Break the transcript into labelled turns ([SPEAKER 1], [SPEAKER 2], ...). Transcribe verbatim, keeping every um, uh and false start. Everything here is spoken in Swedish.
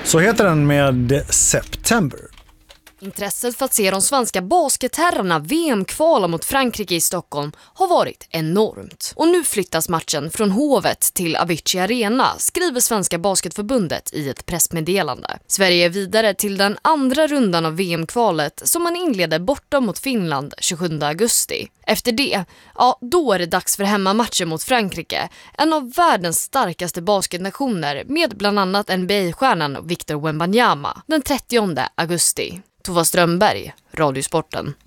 [SPEAKER 1] Så heter den med September.
[SPEAKER 2] Intresset för att se de svenska basketherrarna V M-kvala mot Frankrike i Stockholm har varit enormt. Och nu flyttas matchen från Hovet till Avicii Arena, skriver Svenska Basketförbundet i ett pressmeddelande. Sverige är vidare till den andra rundan av V M-kvalet som man inleder borta mot Finland tjugosjunde augusti. Efter det, ja då är det dags för hemmamatchen mot Frankrike, en av världens starkaste basketnationer med bland annat N B A-stjärnan Victor Wembanyama den trettionde augusti. Tova Strömberg, Radiosporten.